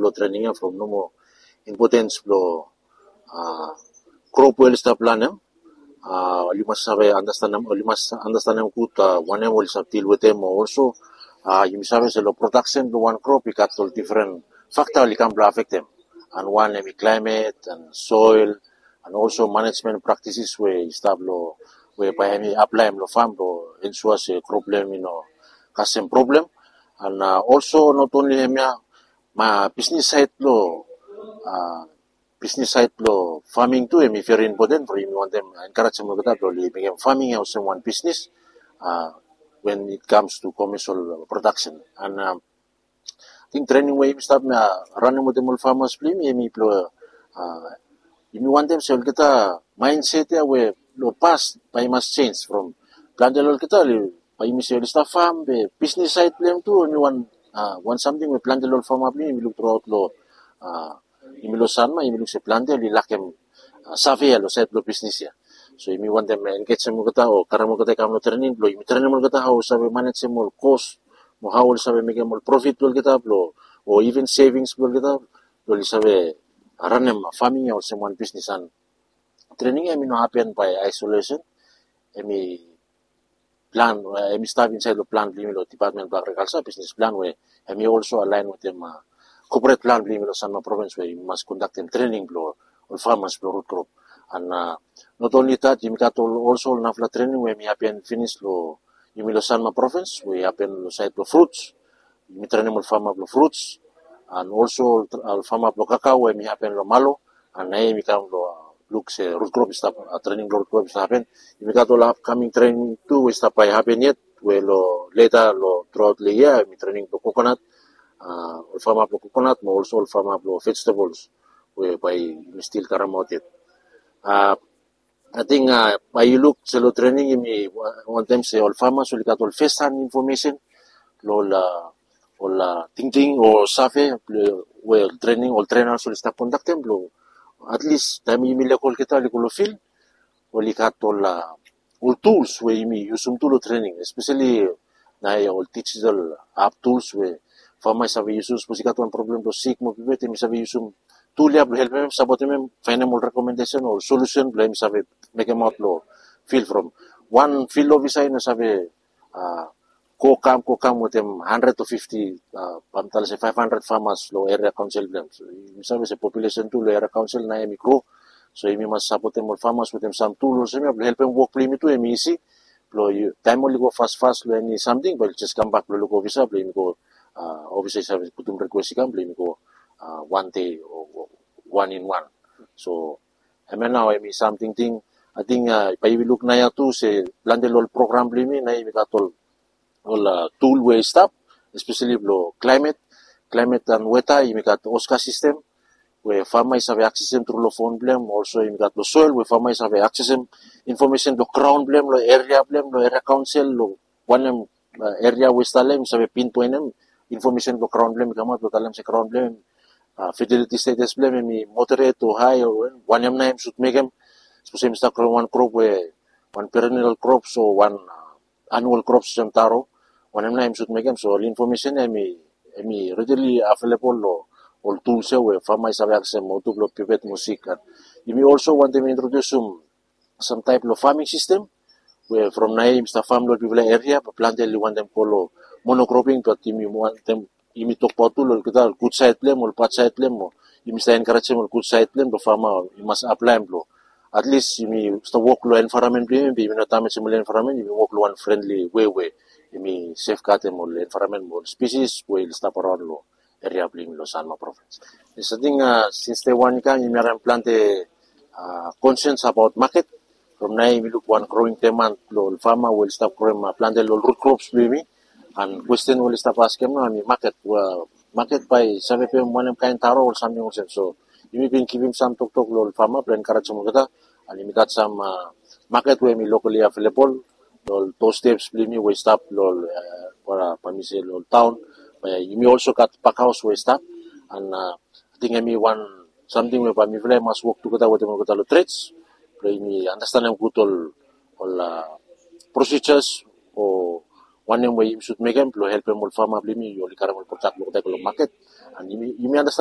lo training from no more importance lo crop well sta plan you must have understand you must understand good one will deal with them also you must have the production the one crop we got all different factors can affect them and one climate and soil and also management practices where stable where by any apply lo farm lo ensure a problem custom problem and also not only ma business side lo farming too very important for you want them encourage them to become farming or one business when it comes to commercial production and I think training way start running with the farmers play me you want them so kita mindset where lo past by must change from plan jalol kita by misal staff farm be business side plan too you want something we plan jalol farm play we look throughout lo imilo sanma imilo se plante li lakem savia lo set lo business ya so imi want them engage mo kata o karamo kata kam lo training lo imi training mo kata how sabe manage mo cost mo how sabe make mo profit lo kita lo o even savings lo kita lo li sabe aranem farming or someone business and training imi no happen by isolation imi plan imi start inside the plan lo department of agriculture business plan where imi also align with them corporate plan bli milo Sanma province where you must conduct them training blow or farmers blow root crop and not only that you got also nafla training where me happen finish lo you milo Sanma province we happen lo side lo fruits you training mo farmer lo fruits and also farmer lo cacao where me happen lo malo and nay mi kam lo look say root crop stuff training root crop stuff happen you got all upcoming training too we stop by happen yet where lo later lo throughout the year me training to coconut farm up coconut, but also farm up vegetables, whereby we still karamot it. I think by you look selo training me one time say all farmers will get all first hand information, all thinking or safe well training all trainers will start conduct them at least time you mila call kita likolo feel or got all tools where you use some tool training, especially na all teach all app tools where farmers have used musikat one problem to seek mo pibet mi sabi use tool ya help them sabot them find more recommendation or solution blame sabi make them out lo feel from one field of na sabi ko kam with them 100 to 50 pamtal say 500 farmers lo area council them so mi sabi sa population to lo area council na micro so imi mas sabot them farmers with them some tools so mi help them work play to emi easy lo time only go fast lo any something but just come back lo go visa blame go obviously sabi kutum request kan blame ko one day or one in one so now I mean something thing I think by we look na ya tu se plan de lol program blame na I got all tool way stuff especially lo climate and weather I got OSCA system where farmers have access through lo phone blame also I got lo soil where farmers have access information lo ground blame lo area council lo one area westalem sabi pinpoint them information lo ground blame kamat lo talam sa ground blame fidelity status blame mi moderate to high or one yam na should make them supposed to one crop where one perennial crops or one annual crops jam taro one yam na should make them so all information mi readily available lo all tools where farmers have access mo to lo pivot music you may also want them introduce some type of farming system where from naim sta farm lo people area but planted you want them call monocropping but you want them imi tok potulol kita good side blem or pat side blem mo imi sta encourage mo good side blem do farmer you must apply lo at least imi sta work lo environment blem bi no tama simul environment imi work lo one friendly way imi safeguard mo environment mo species will stop around lo area blem lo Sanma province this thing since the one kan imi ran plante conscience about market from now we look one growing demand lo farmer will stop growing plant lo root crops blem and question will stop asking me market by 7 p.m. one kind taro or something also so you been giving some talk lo farmer plan encourage mo kita and we got some market where me locally available lo those steps blame we stop lo para pamise lo town you may also got pack house we stop and I think I one something where me must work together with them lo trades play me understand them good all procedures or one way you should make them to help them farmer blame you only carry protect lo market and you may understand